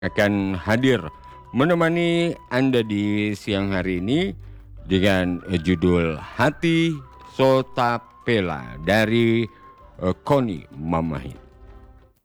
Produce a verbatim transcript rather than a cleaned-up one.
akan hadir menemani Anda di siang hari ini dengan judul Hati Sotapela dari Koni Mamahit.